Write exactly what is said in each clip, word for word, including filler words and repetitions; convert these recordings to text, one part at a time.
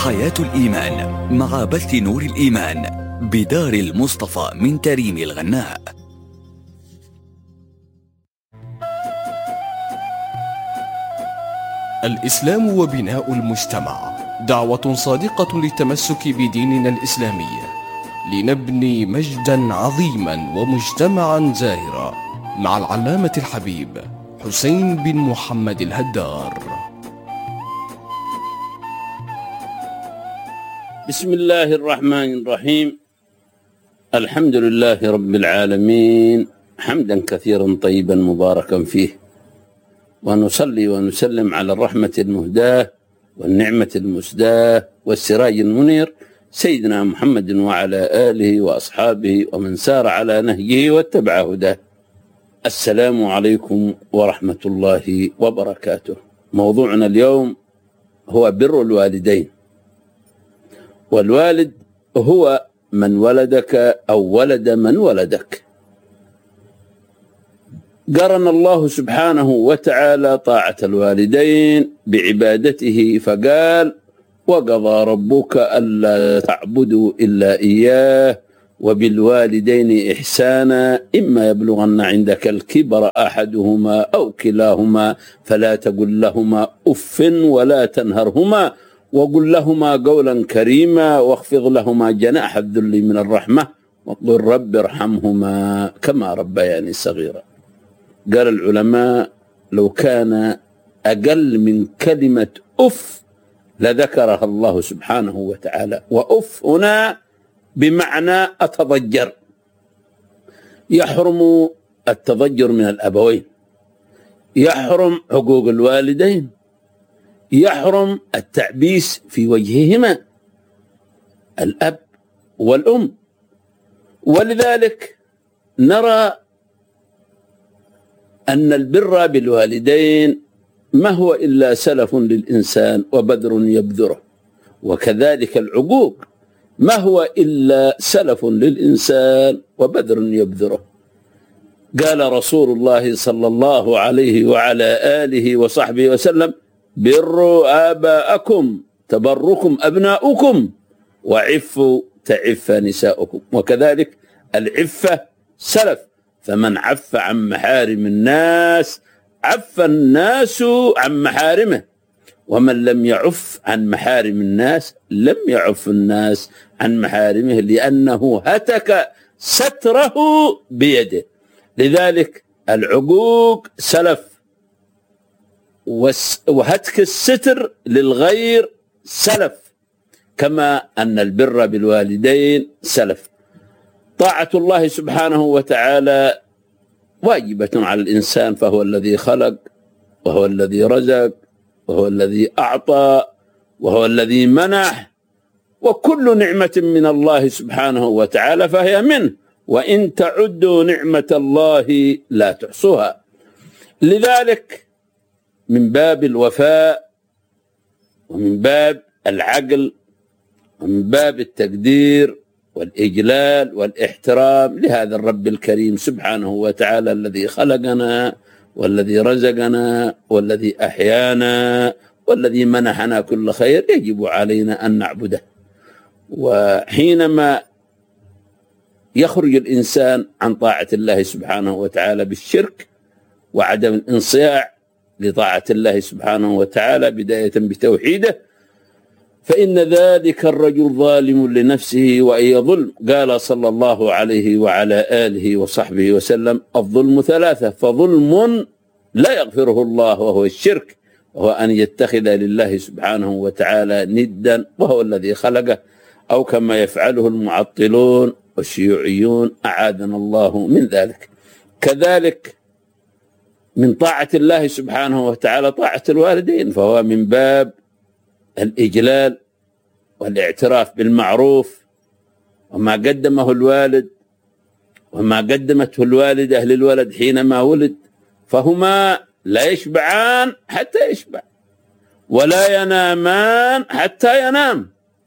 حياة الإيمان مع بث نور الإيمان بدار المصطفى من تريم الغناء. الإسلام وبناء المجتمع، دعوة صادقة للتمسك بديننا الإسلامي لنبني مجدا عظيما ومجتمعا زاهرا، مع العلامة الحبيب حسين بن محمد الهدار. بسم الله الرحمن الرحيم. الحمد لله رب العالمين، حمدا كثيرا طيبا مباركا فيه، ونصلي ونسلم على الرحمة المهداة والنعمة المسداة والسراج المنير سيدنا محمد وعلى آله وأصحابه ومن سار على نهجه واتبع هداه. السلام عليكم ورحمة الله وبركاته. موضوعنا اليوم هو بر الوالدين. والوالد هو من ولدك أو ولد من ولدك. قرن الله سبحانه وتعالى طاعة الوالدين بعبادته فقال: وقضى ربك ألا تعبدوا إلا إياه وبالوالدين إحسانا إما يبلغن عندك الكبر أحدهما أو كلاهما فلا تقل لهما أف ولا تنهرهما وقل لهما قولا كريما واخفض لهما جناح الذل من الرحمة وقل رب ارحمهما كما ربياني صغيرا. قال العلماء: لو كان أقل من كلمة أف لذكرها الله سبحانه وتعالى. وأف هنا بمعنى أتضجر، يحرم التضجر من الأبوين، يحرم حقوق الوالدين، يحرم التعبيس في وجههما الأب والأم. ولذلك نرى أن البر بالوالدين ما هو إلا سلف للإنسان وبذر يبذره، وكذلك العقوق ما هو إلا سلف للإنسان وبذر يبذره. قال رسول الله صلى الله عليه وعلى آله وصحبه وسلم: بروا آباءكم تبركم أبناؤكم وعفوا تعف نساؤكم. وكذلك العفة سلف، فمن عف عن محارم الناس عف الناس عن محارمه، ومن لم يعف عن محارم الناس لم يعف الناس عن محارمه، لأنه هتك ستره بيده. لذلك العقوق سلف، وهتك الستر للغير سلف، كما أن البر بالوالدين سلف. طاعة الله سبحانه وتعالى واجبة على الإنسان، فهو الذي خلق وهو الذي رزق وهو الذي أعطى وهو الذي منح، وكل نعمة من الله سبحانه وتعالى فهي منه، وإن تعدوا نعمة الله لا تحصوها. لذلك من باب الوفاء ومن باب العقل ومن باب التقدير والإجلال والاحترام لهذا الرب الكريم سبحانه وتعالى الذي خلقنا والذي رزقنا والذي أحيانا والذي منحنا كل خير، يجب علينا أن نعبده. وحينما يخرج الإنسان عن طاعة الله سبحانه وتعالى بالشرك وعدم الانصياع لطاعة الله سبحانه وتعالى بداية بتوحيده، فإن ذلك الرجل ظالم لنفسه وأي ظلم. قال صلى الله عليه وعلى آله وصحبه وسلم: الظلم ثلاثة، فظلم لا يغفره الله وهو الشرك، وهو أن يتخذ لله سبحانه وتعالى ندا وهو الذي خلقه، أو كما يفعله المعطلون والشيوعيون أعاذنا الله من ذلك. كذلك من طاعة الله سبحانه وتعالى طاعة الوالدين، فهو من باب الإجلال والاعتراف بالمعروف، وما قدمه الوالد وما قدمته الوالدة للولد حينما ولد، فهما لا يشبعان حتى يشبع ولا ينامان حتى ينام.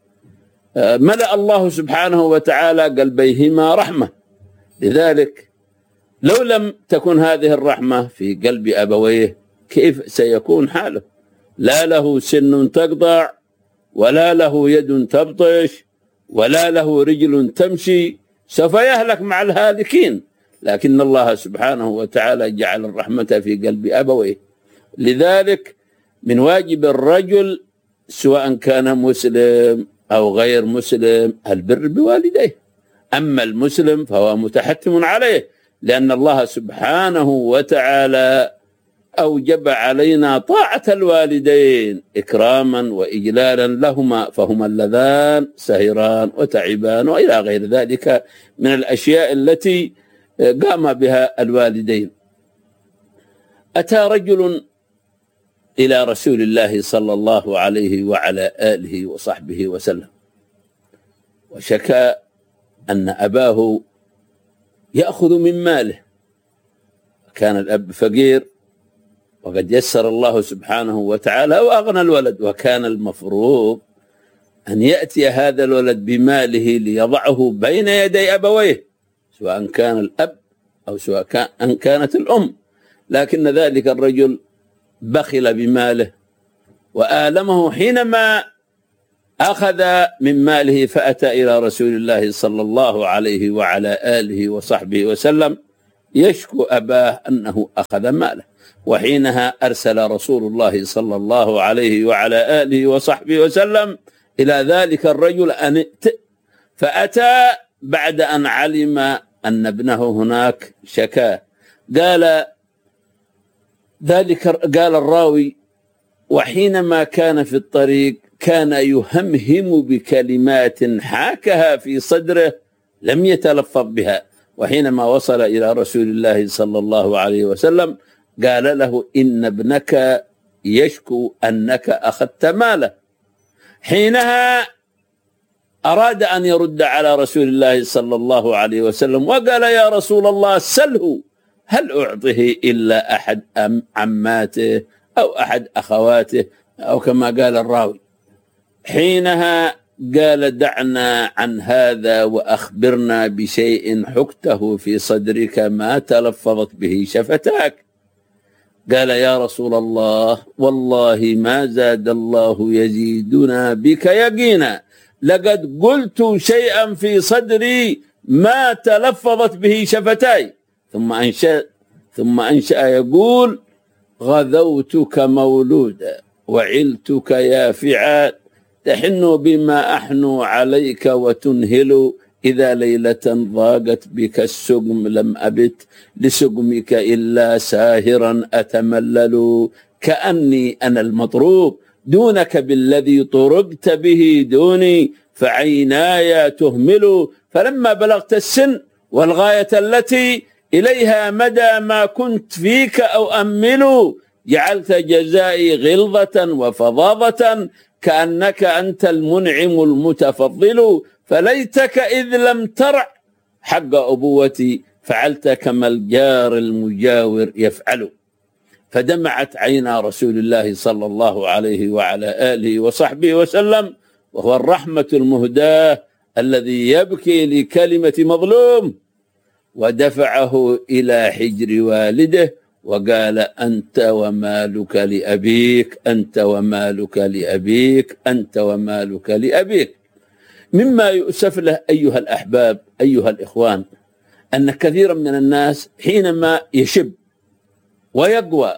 ملأ الله سبحانه وتعالى قلبيهما رحمة. لذلك لو لم تكن هذه الرحمة في قلب أبويه كيف سيكون حاله؟ لا له سن تقطع ولا له يد تبطش ولا له رجل تمشي، سوف يهلك مع الهالكين. لكن الله سبحانه وتعالى جعل الرحمة في قلب أبويه. لذلك من واجب الرجل سواء كان مسلم أو غير مسلم البر بوالديه. أما المسلم فهو متحتم عليه، لأن الله سبحانه وتعالى أوجب علينا طاعة الوالدين إكراما وإجلالا لهما، فهما اللذان سهران وتعبان وإلى غير ذلك من الأشياء التي قام بها الوالدين. أتى رجل إلى رسول الله صلى الله عليه وعلى آله وصحبه وسلم وشكى أن أباه يأخذ من ماله. كان الأب فقير وقد يسر الله سبحانه وتعالى وأغنى الولد، وكان المفروض أن يأتي هذا الولد بماله ليضعه بين يدي أبويه، سواء كان الأب أو سواء كان كانت الأم. لكن ذلك الرجل بخل بماله وآلمه حينما أخذ من ماله، فأتى إلى رسول الله صلى الله عليه وعلى آله وصحبه وسلم يشكو أباه أنه أخذ ماله. وحينها أرسل رسول الله صلى الله عليه وعلى آله وصحبه وسلم إلى ذلك الرجل أن ائت، فأتى بعد أن علم أن ابنه هناك شكاه. قال ذلك قال الراوي: وحينما كان في الطريق كان يهمهم بكلمات حاكها في صدره لم يتلفظ بها، وحينما وصل إلى رسول الله صلى الله عليه وسلم قال له: إن ابنك يشكو أنك أخذت ماله. حينها أراد أن يرد على رسول الله صلى الله عليه وسلم وقال: يا رسول الله سله، هل أعطه إلا أحد عماته أو أحد أخواته، أو كما قال الراوي. حينها قال: دعنا عن هذا وأخبرنا بشيء حكته في صدرك ما تلفظت به شفتاك. قال: يا رسول الله والله ما زاد الله يزيدنا بك يقينا، لقد قلت شيئا في صدري ما تلفظت به شفتاي. ثم أنشأ ثم أنشأ يقول: غذوتك مولودا وعلتك يافعا، تحن بما أحنو عليك وتنهل، إذا ليلة ضاقت بك السقم لم أبت لسقمك إلا ساهرا أتملل، كأني أنا المطروب دونك بالذي طرقت به دوني، فعيناي تهمل. فلما بلغت السن والغاية التي إليها مدى ما كنت فيك أو أمل، جعلت جزائي غلظة وفظاظة، كأنك أنت المنعم المتفضل، فليتك إذ لم ترع حق أبوتي، فعلت كما الجار المجاور يفعل. فدمعت عينا رسول الله صلى الله عليه وعلى آله وصحبه وسلم، وهو الرحمة المهداة الذي يبكي لكلمة مظلوم، ودفعه إلى حجر والده وقال: أنت ومالك لأبيك، أنت ومالك لأبيك، أنت ومالك لأبيك. مما يؤسف له أيها الأحباب أيها الإخوان أن كثيرا من الناس حينما يشب ويقوى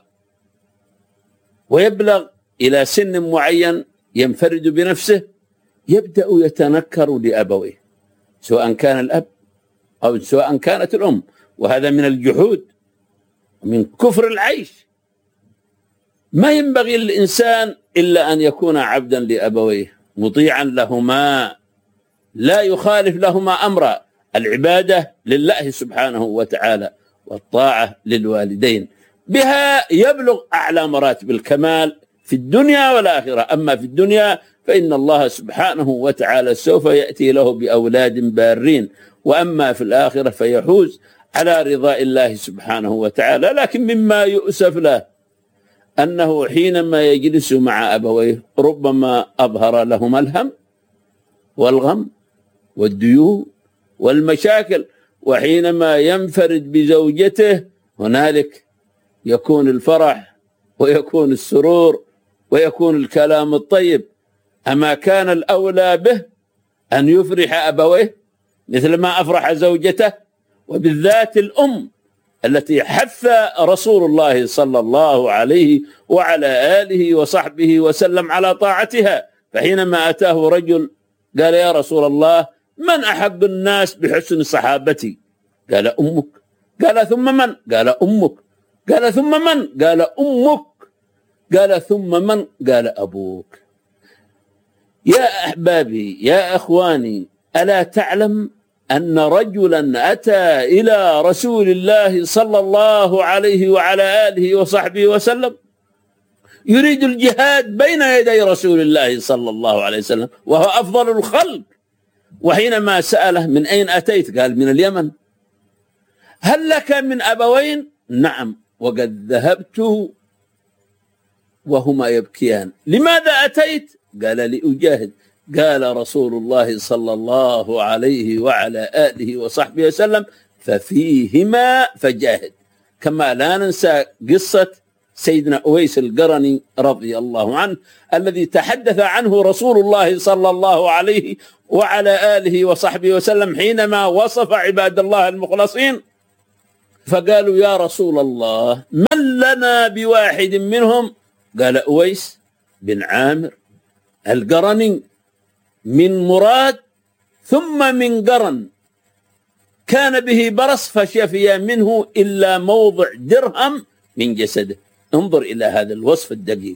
ويبلغ إلى سن معين ينفرد بنفسه يبدأ يتنكر لأبويه، سواء كان الأب أو سواء كانت الأم، وهذا من الجحود ومن كفر العيش. ما ينبغي للإنسان إلا أن يكون عبدا لأبويه مطيعا لهما، لا يخالف لهما أمرا. العبادة لله سبحانه وتعالى والطاعة للوالدين، بها يبلغ أعلى مراتب الكمال في الدنيا والآخرة. أما في الدنيا فإن الله سبحانه وتعالى سوف يأتي له بأولاد بارين، وأما في الآخرة فيحوز على رضاء الله سبحانه وتعالى. لكن مما يؤسف له أنه حينما يجلس مع أبويه ربما أظهر لهما الهم والغم والديون والمشاكل، وحينما ينفرد بزوجته هنالك يكون الفرح ويكون السرور ويكون الكلام الطيب. أما كان الأولى به أن يفرح أبويه مثل ما أفرح زوجته، وبالذات الأم التي حث رسول الله صلى الله عليه وعلى آله وصحبه وسلم على طاعتها. فحينما أتاه رجل قال: يا رسول الله، من أحب الناس بحسن صحابتي؟ قال: أمك. قال: ثم من؟ قال: أمك. قال: ثم من؟ قال: أمك. قال: ثم من؟ قال: أبوك. يا أحبابي، يا أخواني، ألا تعلم أن رجلا أتى إلى رسول الله صلى الله عليه وعلى آله وصحبه وسلم يريد الجهاد بين يدي رسول الله صلى الله عليه وسلم وهو أفضل الخلق، وحينما سأله: من أين أتيت؟ قال: من اليمن. هل لك من أبوين؟ نعم، وقد ذهبت وهما يبكيان. لماذا أتيت؟ قال: لأجاهد. قال رسول الله صلى الله عليه وعلى آله وصحبه وسلم: ففيهما فجاهد. كما لا ننسى قصة سيدنا أويس القرني رضي الله عنه الذي تحدث عنه رسول الله صلى الله عليه وعلى آله وصحبه وسلم حينما وصف عباد الله المخلصين، فقالوا: يا رسول الله، من لنا بواحد منهم؟ قال: أويس بن عامر القرني من مراد ثم من قرن، كان به برص فشفي منه إلا موضع درهم من جسده. انظر إلى هذا الوصف الدقيق.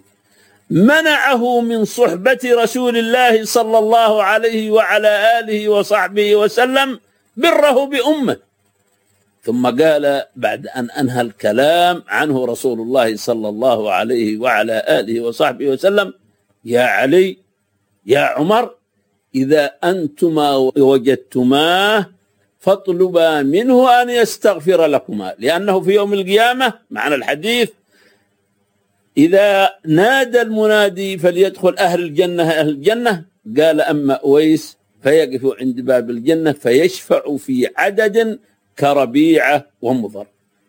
منعه من صحبة رسول الله صلى الله عليه وعلى آله وصحبه وسلم بره بأمه. ثم قال بعد أن أنهى الكلام عنه رسول الله صلى الله عليه وعلى آله وصحبه وسلم: يا علي، يا عمر، إذا أنتما وجدتماه فاطلبا منه أن يستغفر لكما، لأنه في يوم القيامة معنى الحديث إذا نادى المنادي فليدخل أهل الجنة أهل الجنة. قال: أما أويس فيقف عند باب الجنة فيشفع في عدد كربيعة ومضر.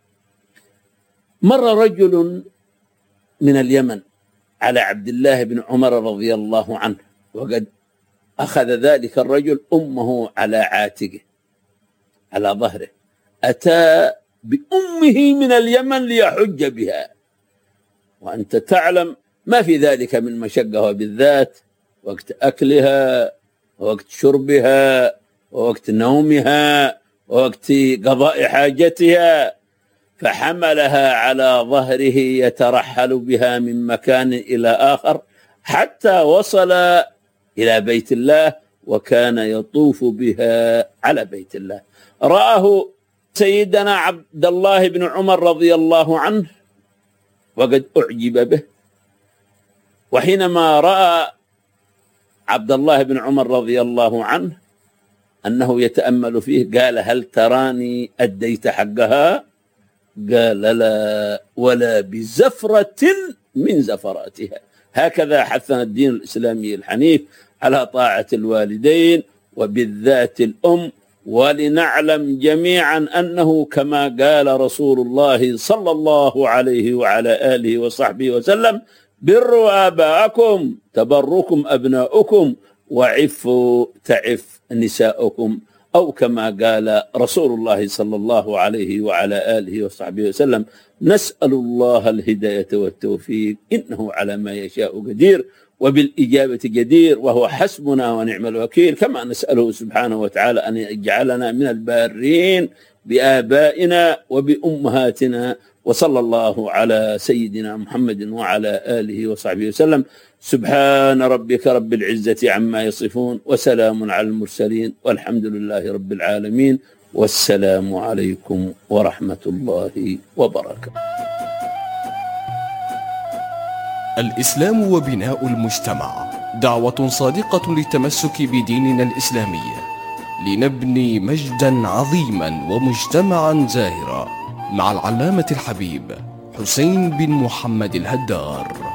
مر رجل من اليمن على عبد الله بن عمر رضي الله عنه، وقد أخذ ذلك الرجل أمه على عاتقه على ظهره، أتى بأمه من اليمن ليحج بها، وأنت تعلم ما في ذلك من مشقة، وبالذات وقت أكلها ووقت شربها ووقت نومها ووقت قضاء حاجتها. فحملها على ظهره يترحل بها من مكان إلى آخر حتى وصل إلى بيت الله، وكان يطوف بها على بيت الله. رآه سيدنا عبد الله بن عمر رضي الله عنه وقد أعجب به، وحينما رأى عبد الله بن عمر رضي الله عنه أنه يتأمل فيه قال: هل تراني أديت حقها؟ قال: لا، ولا بزفرة من زفراتها. هكذا حثنا الدين الإسلامي الحنيف على طاعة الوالدين وبالذات الأم، ولنعلم جميعا أنه كما قال رسول الله صلى الله عليه وعلى آله وصحبه وسلم: بروا آباءكم تبركم أبناؤكم وعفوا تعف نساؤكم، أو كما قال رسول الله صلى الله عليه وعلى آله وصحبه وسلم. نسأل الله الهداية والتوفيق، إنه على ما يشاء قدير وبالإجابة جدير، وهو حسبنا ونعم الوكيل. كما نسأله سبحانه وتعالى أن يجعلنا من البارين بآبائنا وبأمهاتنا، وصلى الله على سيدنا محمد وعلى آله وصحبه وسلم. سبحان ربك رب العزة عما يصفون، وسلام على المرسلين، والحمد لله رب العالمين، والسلام عليكم ورحمة الله وبركاته. الإسلام وبناء المجتمع، دعوة صادقة للتمسك بديننا الإسلامي لنبني مجدا عظيما ومجتمعا زاهرا، مع العلامة الحبيب حسين بن محمد الهدار.